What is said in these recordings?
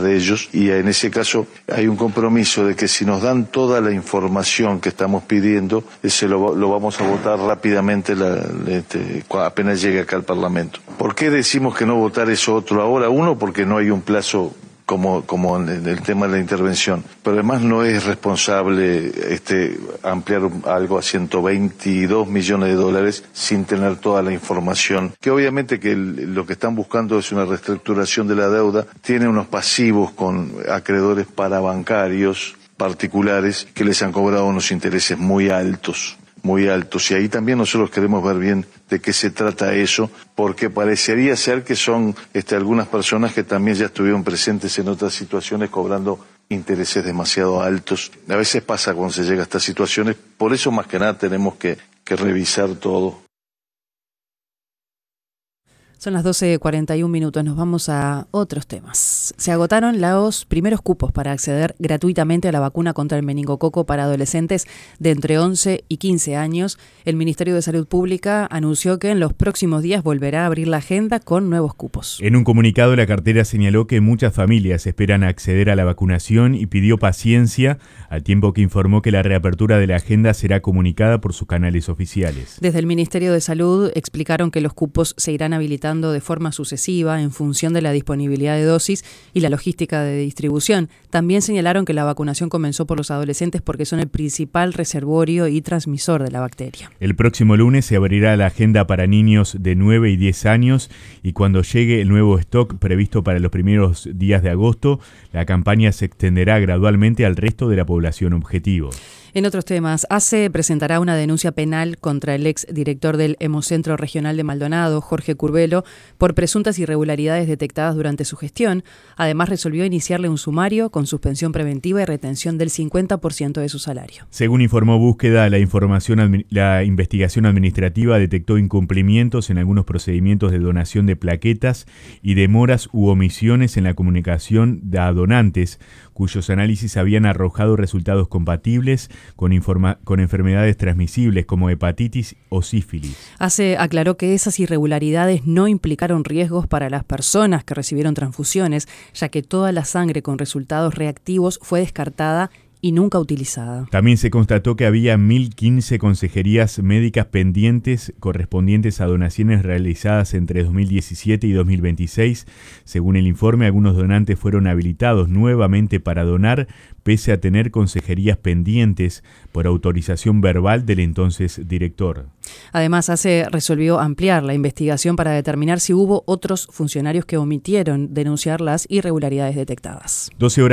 de ellos, y en ese caso hay un compromiso de que si nos dan toda la información que estamos pidiendo, lo vamos a votar rápidamente apenas llegue acá al Parlamento. ¿Por qué decimos que no votar eso otro ahora? Uno, porque no hay un plazo como en el tema de la intervención, pero además no es responsable ampliar algo a 122 millones de dólares sin tener toda la información, que obviamente que lo que están buscando es una reestructuración de la deuda, tiene unos pasivos con acreedores parabancarios particulares que les han cobrado unos intereses muy altos, y ahí también nosotros queremos ver bien de qué se trata eso, porque parecería ser que son algunas personas que también ya estuvieron presentes en otras situaciones cobrando intereses demasiado altos. A veces pasa cuando se llega a estas situaciones, por eso más que nada tenemos que revisar todo. Son las 12:41, nos vamos a otros temas. Se agotaron los primeros cupos para acceder gratuitamente a la vacuna contra el meningococo para adolescentes de entre 11 y 15 años. El Ministerio de Salud Pública anunció que en los próximos días volverá a abrir la agenda con nuevos cupos. En un comunicado, la cartera señaló que muchas familias esperan acceder a la vacunación y pidió paciencia, al tiempo que informó que la reapertura de la agenda será comunicada por sus canales oficiales. Desde el Ministerio de Salud explicaron que los cupos se irán habilitando de forma sucesiva en función de la disponibilidad de dosis y la logística de distribución. También señalaron que la vacunación comenzó por los adolescentes porque son el principal reservorio y transmisor de la bacteria. El próximo lunes se abrirá la agenda para niños de 9 y 10 años y cuando llegue el nuevo stock previsto para los primeros días de agosto, la campaña se extenderá gradualmente al resto de la población objetivo. En otros temas, ACE presentará una denuncia penal contra el ex director del Hemocentro Regional de Maldonado, Jorge Curbelo, por presuntas irregularidades detectadas durante su gestión. Además, resolvió iniciarle un sumario con suspensión preventiva y retención del 50% de su salario. Según informó Búsqueda, la investigación administrativa detectó incumplimientos en algunos procedimientos de donación de plaquetas y demoras u omisiones en la comunicación a donantes, cuyos análisis habían arrojado resultados compatibles con enfermedades transmisibles como hepatitis o sífilis. ACE aclaró que esas irregularidades no implicaron riesgos para las personas que recibieron transfusiones, ya que toda la sangre con resultados reactivos fue descartada y nunca utilizada. También se constató que había 1.015 consejerías médicas pendientes correspondientes a donaciones realizadas entre 2017 y 2026. Según el informe, algunos donantes fueron habilitados nuevamente para donar, pese a tener consejerías pendientes por autorización verbal del entonces director. Además, ACE resolvió ampliar la investigación para determinar si hubo otros funcionarios que omitieron denunciar las irregularidades detectadas.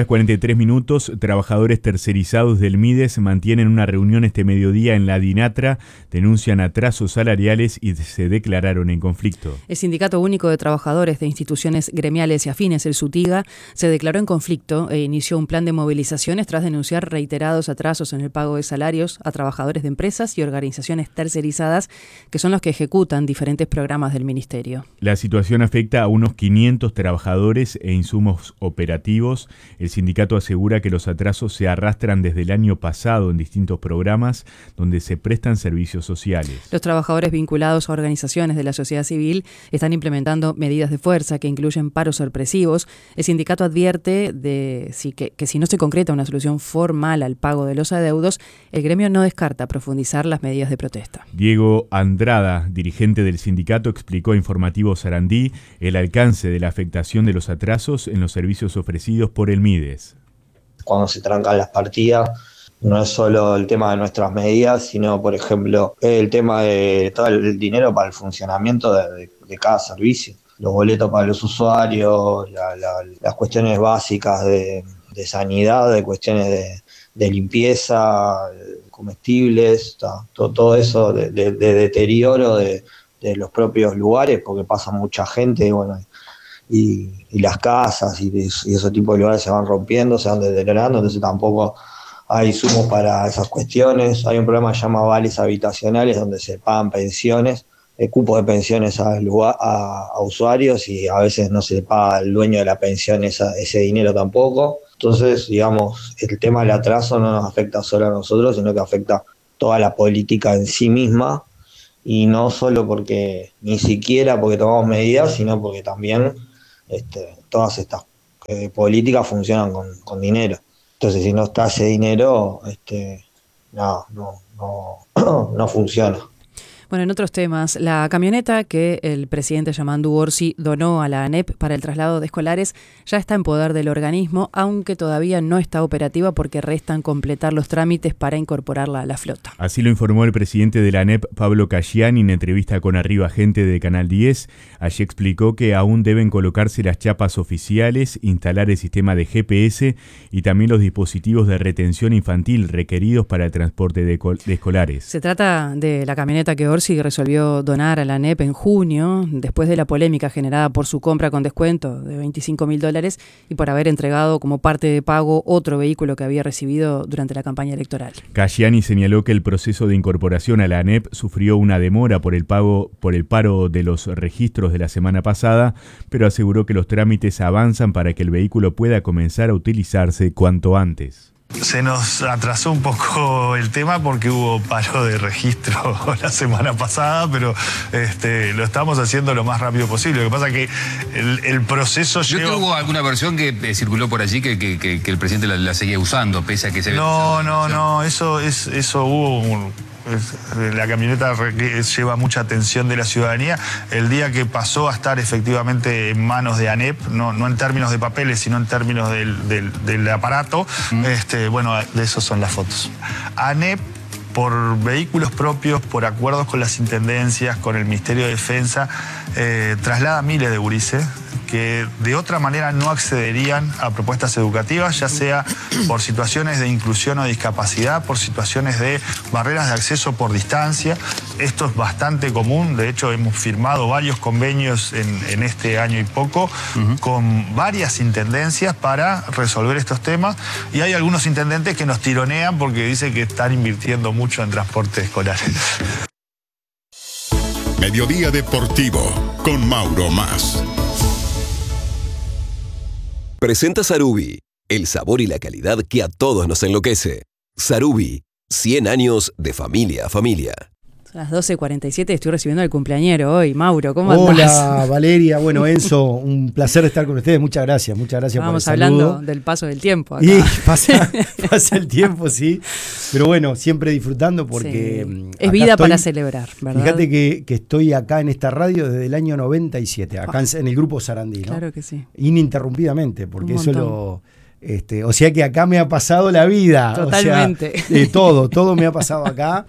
12:43, trabajadores tercerizados del MIDES mantienen una reunión este mediodía en la DINATRA, denuncian atrasos salariales y se declararon en conflicto. El Sindicato Único de Trabajadores de Instituciones Gremiales y Afines, el SUTIGA, se declaró en conflicto e inició un plan de movilizaciones tras denunciar reiterados atrasos en el pago de salarios a trabajadores de empresas y organizaciones tercerizadas, que son los que ejecutan diferentes programas del Ministerio. La situación afecta a unos 500 trabajadores e insumos operativos. El sindicato asegura que los atrasos se arrastran desde el año pasado en distintos programas donde se prestan servicios sociales. Los trabajadores vinculados a organizaciones de la sociedad civil están implementando medidas de fuerza que incluyen paros sorpresivos. El sindicato advierte que si no se concreta una solución formal al pago de los adeudos, el gremio no descarta profundizar las medidas de protesta. Diego Andrada, dirigente del sindicato, explicó a Informativo Sarandí el alcance de la afectación de los atrasos en los servicios ofrecidos por el MIDES. Cuando se trancan las partidas, no es solo el tema de nuestras medidas, sino, por ejemplo, el tema de todo el dinero para el funcionamiento de cada servicio. Los boletos para los usuarios, las cuestiones básicas de sanidad, de cuestiones de limpieza, comestibles, todo eso de deterioro de los propios lugares, porque pasa mucha gente y las casas y ese tipo de lugares se van rompiendo, se van deteriorando, entonces tampoco hay insumos para esas cuestiones. Hay un programa que se llama Vales Habitacionales, donde se pagan pensiones, cupos de pensiones a usuarios, y a veces no se le paga al dueño de la pensión ese dinero tampoco. Entonces, digamos, el tema del atraso no nos afecta solo a nosotros, sino que afecta toda la política en sí misma, y no solo ni siquiera porque tomamos medidas, sino porque también todas estas políticas funcionan con dinero. Entonces, si no está ese dinero, no funciona. Bueno, en otros temas, la camioneta que el presidente Yamandu Orsi donó a la ANEP para el traslado de escolares ya está en poder del organismo, aunque todavía no está operativa porque restan completar los trámites para incorporarla a la flota. Así lo informó el presidente de la ANEP, Pablo Casciani, en entrevista con Arriba Gente de Canal 10. Allí explicó que aún deben colocarse las chapas oficiales, instalar el sistema de GPS y también los dispositivos de retención infantil requeridos para el transporte de escolares. Se trata de la camioneta que Orsi resolvió donar a la ANEP en junio, después de la polémica generada por su compra con descuento de $25.000 y por haber entregado como parte de pago otro vehículo que había recibido durante la campaña electoral. Casciani señaló que el proceso de incorporación a la ANEP sufrió una demora por el paro de los registros de la semana pasada, pero aseguró que los trámites avanzan para que el vehículo pueda comenzar a utilizarse cuanto antes. Se nos atrasó un poco el tema porque hubo paro de registro la semana pasada, pero lo estamos haciendo lo más rápido posible. Lo que pasa es que el proceso Yo creo que hubo alguna versión que circuló por allí que el presidente la seguía usando, pese a que se... No, eso hubo la camioneta lleva mucha atención de la ciudadanía. El día que pasó a estar efectivamente en manos de ANEP, no en términos de papeles, sino en términos del aparato, bueno, de eso son las fotos. ANEP, por vehículos propios, por acuerdos con las intendencias, con el Ministerio de Defensa, traslada miles de gurises que de otra manera no accederían a propuestas educativas, ya sea por situaciones de inclusión o discapacidad, por situaciones de barreras de acceso por distancia. Esto es bastante común, de hecho hemos firmado varios convenios en este año y poco con varias intendencias para resolver estos temas, y hay algunos intendentes que nos tironean porque dicen que están invirtiendo mucho en transporte escolar. Mediodía Deportivo con Mauro Mas. Presenta Sarubi, el sabor y la calidad que a todos nos enloquece. Sarubi, 100 años de familia a familia. Son las 12:47, estoy recibiendo al cumpleañero hoy. Mauro, ¿cómo andás? Hola, Valeria. Bueno, Enzo, un placer estar con ustedes. Muchas gracias por el saludo. Vamos hablando del paso del tiempo acá. Y pasa el tiempo, sí. Pero bueno, siempre disfrutando porque... Sí. Es vida para celebrar, ¿verdad? Fíjate que estoy acá en esta radio desde el año 97, acá en el Grupo Sarandí, ¿no? Claro que sí. Ininterrumpidamente, porque eso lo... o sea que acá me ha pasado la vida. Totalmente. O sea, todo me ha pasado acá,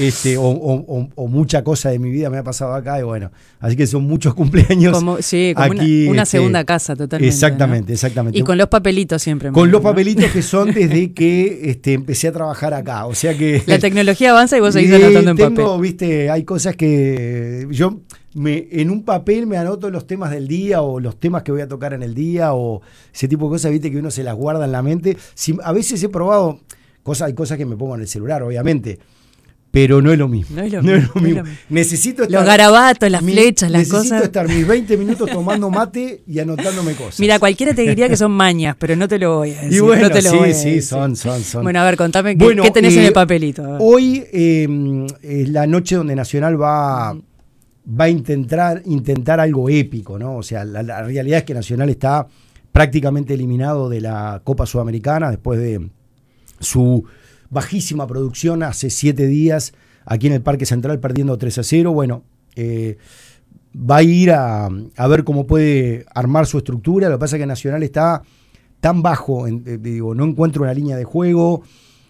o mucha cosa de mi vida me ha pasado acá, y bueno, así que son muchos cumpleaños. Como aquí, una segunda casa, totalmente. Exactamente, ¿no? Exactamente. Y con los papelitos siempre. Con los papelitos que son desde que empecé a trabajar acá, o sea que... La tecnología avanza y vos seguís anotando en papel. Viste, hay cosas que yo... en un papel me anoto los temas del día o los temas que voy a tocar en el día o ese tipo de cosas, viste, que uno se las guarda en la mente. A veces he probado hay cosas que me pongo en el celular, obviamente, pero no es lo mismo. No es lo mismo. Necesito estar, los garabatos, las flechas, las cosas. Necesito estar mis 20 minutos tomando mate y anotándome cosas. Mira, cualquiera te diría que son mañas, pero no te lo voy a decir. Y bueno, no te lo voy a decir. Son. Bueno, a ver, contame qué tenés en el papelito. Hoy es la noche donde Nacional va a intentar algo épico, ¿no? O sea, la realidad es que Nacional está prácticamente eliminado de la Copa Sudamericana después de su bajísima producción hace 7 días aquí en el Parque Central perdiendo 3-0. Bueno, va a ir a ver cómo puede armar su estructura. Lo que pasa es que Nacional está tan bajo, no encuentra una línea de juego,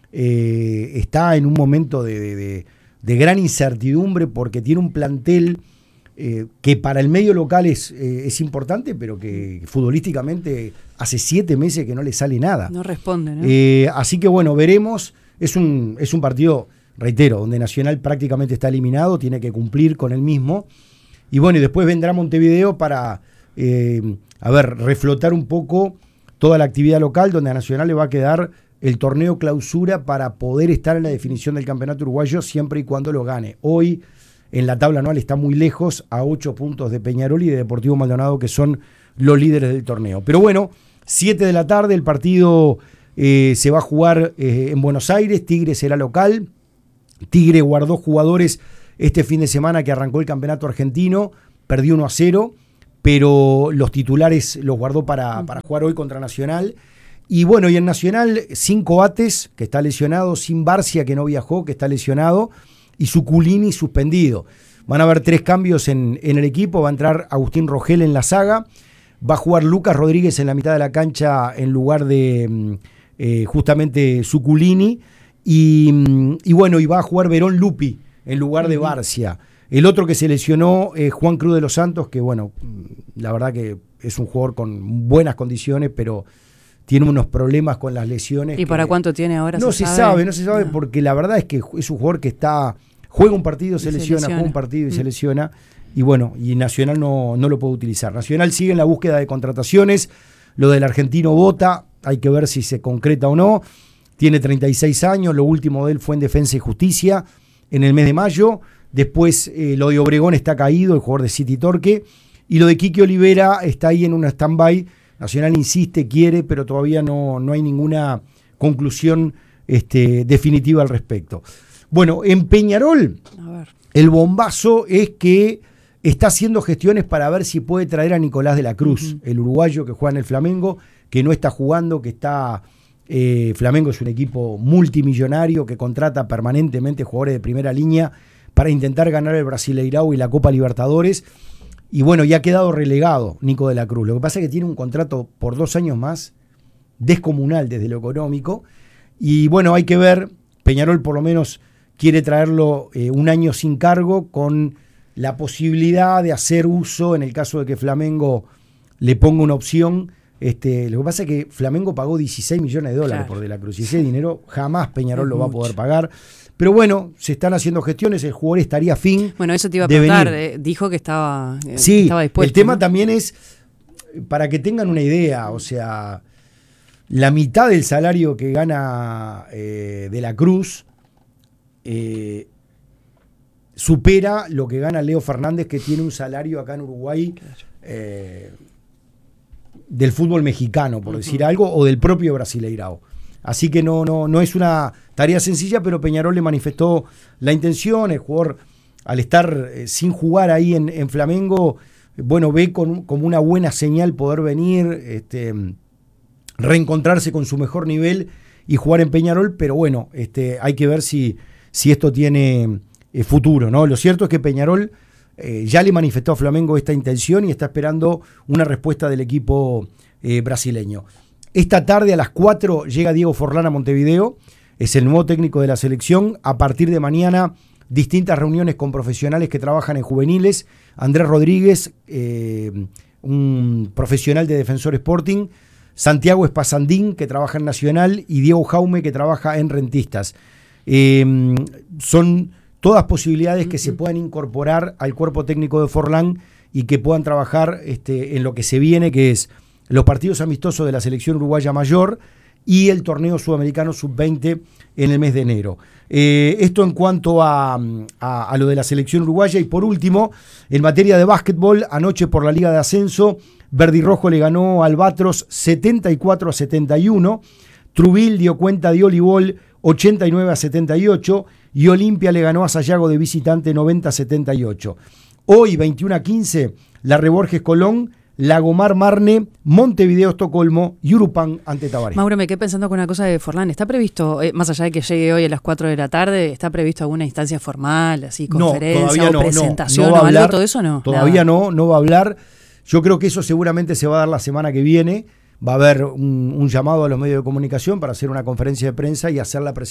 está en un momento de gran incertidumbre porque tiene un plantel que para el medio local es importante, pero que futbolísticamente hace 7 meses que no le sale nada. No responde, ¿no? Así que bueno, veremos. Es un partido, reitero, donde Nacional prácticamente está eliminado, tiene que cumplir con el mismo. Y bueno, y después vendrá Montevideo para, reflotar un poco toda la actividad local, donde a Nacional le va a quedar el torneo clausura para poder estar en la definición del campeonato uruguayo siempre y cuando lo gane. Hoy en la tabla anual está muy lejos, a 8 puntos de Peñarol y de Deportivo Maldonado, que son los líderes del torneo. Pero bueno, 7 de la tarde, el partido se va a jugar en Buenos Aires. Tigre será local. Tigre guardó jugadores este fin de semana que arrancó el campeonato argentino, perdió 1-0, pero los titulares los guardó para jugar hoy contra Nacional. Y bueno, y en Nacional, sin Coates, que está lesionado, sin Barcia, que no viajó, que está lesionado, y Suculini suspendido. Van a haber 3 cambios en el equipo. Va a entrar Agustín Rogel en la zaga, va a jugar Lucas Rodríguez en la mitad de la cancha en lugar de justamente Suculini, y bueno, y va a jugar Verón Lupi en lugar de Barcia. El otro que se lesionó es Juan Cruz de los Santos, que bueno, la verdad que es un jugador con buenas condiciones, pero tiene unos problemas con las lesiones. ¿Y para cuánto tiene ahora? No se sabe, porque la verdad es que es un jugador que juega un partido, se lesiona, juega un partido y se lesiona, y bueno, y Nacional no lo puede utilizar. Nacional sigue en la búsqueda de contrataciones, lo del argentino Bota, hay que ver si se concreta o no. Tiene 36 años, lo último de él fue en Defensa y Justicia en el mes de mayo. Después lo de Obregón está caído, el jugador de City Torque, y lo de Quique Olivera está ahí en una stand-by. Nacional insiste, quiere, pero todavía no hay ninguna conclusión definitiva al respecto. Bueno, en Peñarol, el bombazo es que está haciendo gestiones para ver si puede traer a Nicolás de la Cruz, el uruguayo que juega en el Flamengo, que no está jugando, que está... Flamengo es un equipo multimillonario que contrata permanentemente jugadores de primera línea para intentar ganar el Brasileirao y la Copa Libertadores, y bueno, ya ha quedado relegado Nico de la Cruz. Lo que pasa es que tiene un contrato por 2 años más, descomunal desde lo económico, y bueno, hay que ver. Peñarol por lo menos quiere traerlo 1 año sin cargo, con la posibilidad de hacer uso en el caso de que Flamengo le ponga una opción. Lo que pasa es que Flamengo pagó $16 millones por De la Cruz, y ese dinero jamás Peñarol lo va a poder pagar. Pero bueno, se están haciendo gestiones, el jugador estaría fin. Bueno, eso te iba a preguntar, dijo que estaba dispuesto. El tema también es, para que tengan una idea, o sea, la mitad del salario que gana De la Cruz supera lo que gana Leo Fernández, que tiene un salario acá en Uruguay del fútbol mexicano, por decir algo, o del propio Brasileirao. Así que no es una tarea sencilla, pero Peñarol le manifestó la intención. El jugador, al estar sin jugar ahí en Flamengo, bueno, ve como una buena señal poder venir, reencontrarse con su mejor nivel y jugar en Peñarol, pero bueno, hay que ver si esto tiene futuro, ¿no? Lo cierto es que Peñarol ya le manifestó a Flamengo esta intención y está esperando una respuesta del equipo brasileño. Esta tarde a las 4 llega Diego Forlán a Montevideo, es el nuevo técnico de la selección. A partir de mañana, distintas reuniones con profesionales que trabajan en juveniles. Andrés Rodríguez, un profesional de Defensor Sporting, Santiago Espasandín, que trabaja en Nacional, y Diego Jaume, que trabaja en Rentistas. Son todas posibilidades que se puedan incorporar al cuerpo técnico de Forlán y que puedan trabajar en lo que se viene, que es los partidos amistosos de la selección uruguaya mayor y el torneo sudamericano sub-20 en el mes de enero. Esto en cuanto a lo de la selección uruguaya. Y por último, en materia de básquetbol, anoche por la Liga de Ascenso, Verde y Rojo le ganó a Albatros 74-71, Trubil dio cuenta de Olibol 89-78 y Olimpia le ganó a Sayago de visitante 90-78. Hoy, 21-15, la Reborges Colón, Lagomar Marne, Montevideo Estocolmo y Urupán ante Tabaré. Mauro, me quedé pensando con una cosa de Forlán. ¿Está previsto, más allá de que llegue hoy a las 4 de la tarde, está previsto alguna instancia formal, así conferencia o presentación no va a hablar, o algo, todo eso no? Todavía no va a hablar. Yo creo que eso seguramente se va a dar la semana que viene. Va a haber un llamado a los medios de comunicación para hacer una conferencia de prensa y hacer la presentación